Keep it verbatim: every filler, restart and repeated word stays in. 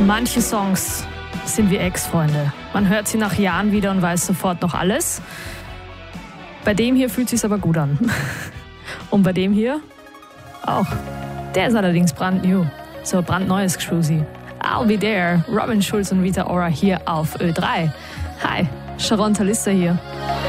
Manche Songs sind wie Ex-Freunde. Man hört sie nach Jahren wieder und weiß sofort noch alles. Bei dem hier fühlt es sich aber gut an. Und bei dem hier auch. Der ist allerdings brandnew. So brandneues Geschwusi. I'll Be There, Robin Schulz und Rita Ora hier auf Ö drei. Hi, Sharon Talista hier.